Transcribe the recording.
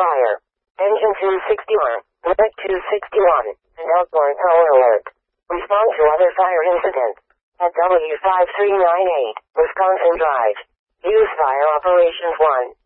fire. Engine 261, Limit 261, an outboard power alert. Respond to other fire incidents at W5398, Wisconsin Drive. Use Fire Operations 1.